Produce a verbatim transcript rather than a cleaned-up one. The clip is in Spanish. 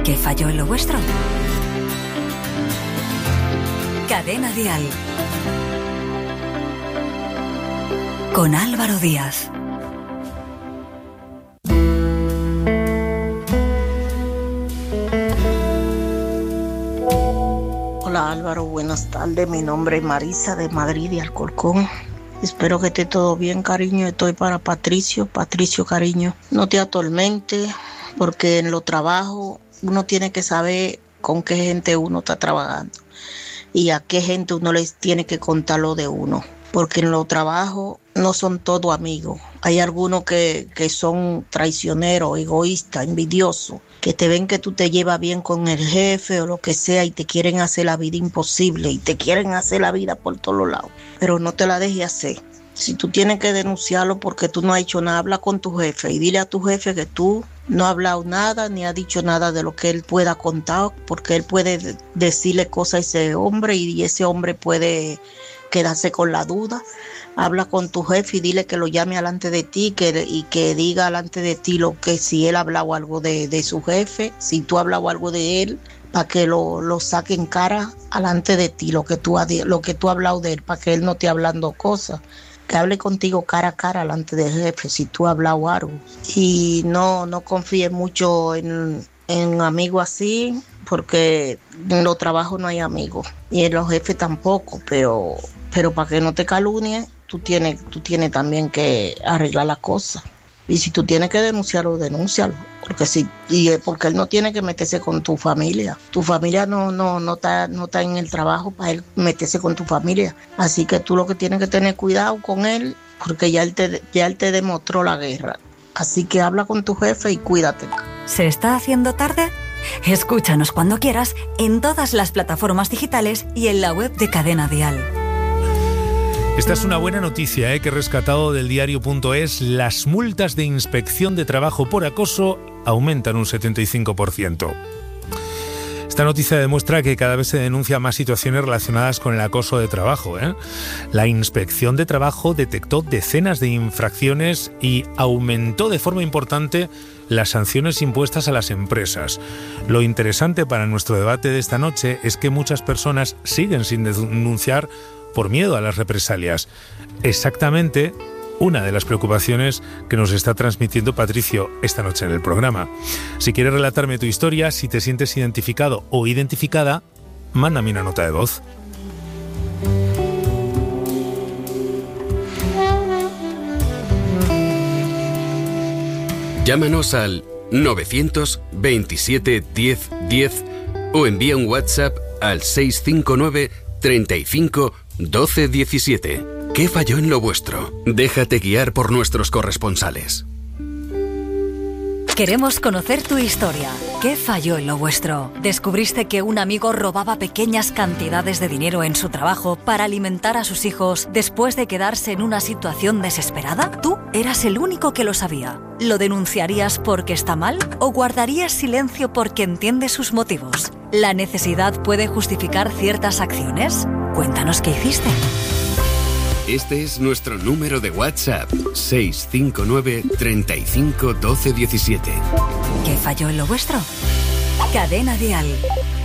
¿Qué falló en lo vuestro? Cadena Dial. Con Álvaro Díaz. Hola Álvaro, buenas tardes. Mi nombre es Marisa de Madrid, de Alcorcón. Espero que esté todo bien, cariño. Estoy para Patricio. Patricio, cariño, no te atormentes, porque en los trabajos uno tiene que saber con qué gente uno está trabajando y a qué gente uno les tiene que contar lo de uno, porque en los trabajos no son todos amigos. Hay algunos que, que son traicioneros, egoístas, envidiosos, que te ven que tú te llevas bien con el jefe o lo que sea y te quieren hacer la vida imposible y te quieren hacer la vida por todos lados, pero no te la dejes hacer. Si tú tienes que denunciarlo porque tú no has hecho nada, habla con tu jefe y dile a tu jefe que tú no has hablado nada ni has dicho nada de lo que él pueda contar, porque él puede decirle cosas a ese hombre y ese hombre puede quedarse con la duda. Habla con tu jefe y dile que lo llame alante de ti que, y que diga alante de ti lo que si él ha hablado algo de, de su jefe, si tú has hablado algo de él, para que lo, lo saque en cara alante de ti, lo que tú has, lo que tú has hablado de él, para que él no esté hablando cosas. Que hable contigo cara a cara delante del jefe si tú has hablado algo. Y no, no confíes mucho en, en amigos así, porque en los trabajos no hay amigos y en los jefes tampoco, pero, pero para que no te calumnies, tú tienes, tú tienes también que arreglar las cosas. Y si tú tienes que denunciarlo, denúncialo. Porque si, y porque él no tiene que meterse con tu familia. Tu familia no, no, no está, no está en el trabajo para él meterse con tu familia. Así que tú lo que tienes que tener cuidado con él, porque ya él te, ya él te demostró la guerra. Así que habla con tu jefe y cuídate. ¿Se está haciendo tarde? Escúchanos cuando quieras en todas las plataformas digitales y en la web de Cadena Dial. Esta es una buena noticia, ¿eh? que he rescatado del diario punto es. Las multas de inspección de trabajo por acoso aumentan un setenta y cinco por ciento. Esta noticia demuestra que cada vez se denuncian más situaciones relacionadas con el acoso de trabajo, ¿eh? La inspección de trabajo detectó decenas de infracciones y aumentó de forma importante las sanciones impuestas a las empresas. Lo interesante para nuestro debate de esta noche es que muchas personas siguen sin denunciar por miedo a las represalias. Exactamente una de las preocupaciones que nos está transmitiendo Patricio esta noche en el programa. Si quieres relatarme tu historia, si te sientes identificado o identificada, mándame una nota de voz. Llámanos al novecientos veintisiete diez diez o envía un WhatsApp al seis cinco nueve treinta y cinco doce diecisiete. ¿Qué falló en lo vuestro? Déjate guiar por nuestros corresponsales. Queremos conocer tu historia. ¿Qué falló en lo vuestro? ¿Descubriste que un amigo robaba pequeñas cantidades de dinero en su trabajo para alimentar a sus hijos después de quedarse en una situación desesperada? ¿Tú eras el único que lo sabía? ¿Lo denunciarías porque está mal o guardarías silencio porque entiendes sus motivos? ¿La necesidad puede justificar ciertas acciones? Cuéntanos qué hiciste. Este es nuestro número de WhatsApp, seis cinco nueve treinta y cinco doce diecisiete. ¿Qué falló en lo vuestro? Cadena Dial.